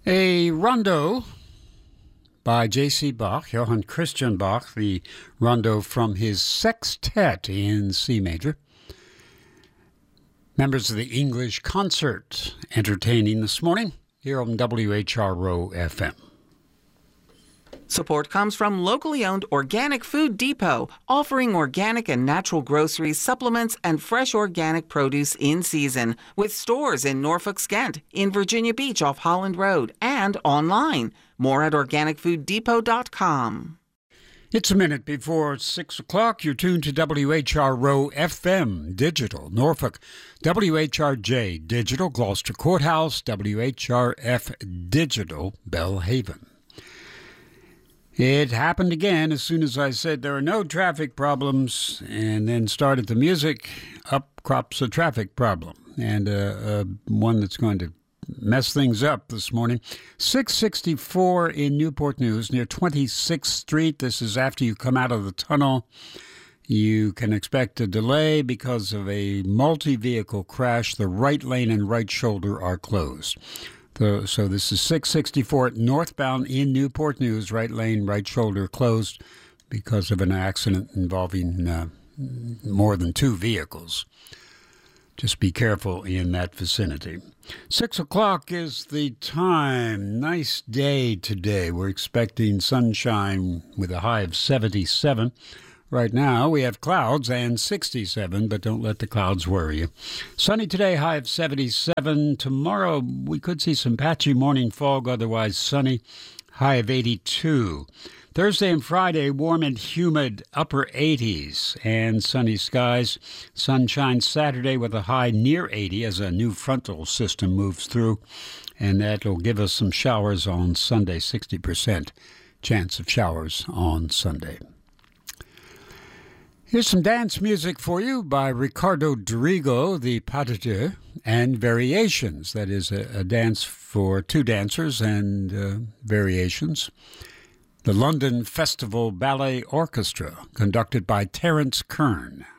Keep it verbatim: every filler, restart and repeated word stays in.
A rondo by J C. Bach, Johann Christian Bach, the rondo from his sextet in C major. Members of the English Concert entertaining this morning here on W H R O F M. Support comes from locally owned Organic Food Depot, offering organic and natural groceries, supplements, and fresh organic produce in season, with stores in Norfolk, Skent, in Virginia Beach off Holland Road, and online. More at organic food depot dot com. It's a minute before six o'clock. You're tuned to W H R O F M Digital, Norfolk, W H R J Digital, Gloucester Courthouse, W H R F Digital, Belhaven. It happened again as soon as I said there are no traffic problems and then started the music, up crops a traffic problem, and uh, uh, one that's going to mess things up this morning. six sixty-four in Newport News near twenty-sixth Street. This is after you come out of the tunnel. You can expect a delay because of a multi-vehicle crash. The right lane and right shoulder are closed. So, so this is six sixty-four northbound in Newport News, right lane, right shoulder closed because of an accident involving uh, more than two vehicles. Just be careful in that vicinity. Six o'clock is the time. Nice day today. We're expecting sunshine with a high of seventy-seven. Right now, we have clouds and sixty-seven, but don't let the clouds worry you. Sunny today, high of seventy-seven. Tomorrow, we could see some patchy morning fog, otherwise sunny, high of eighty-two. Thursday and Friday, warm and humid, upper eighties, and sunny skies. Sunshine Saturday with a high near eighty as a new frontal system moves through, and that will give us some showers on Sunday, sixty percent chance of showers on Sunday. Here's some dance music for you by Ricardo Dorigo, the pas de deux, and Variations. That is a, a dance for two dancers and uh, variations. The London Festival Ballet Orchestra, conducted by Terence Kern.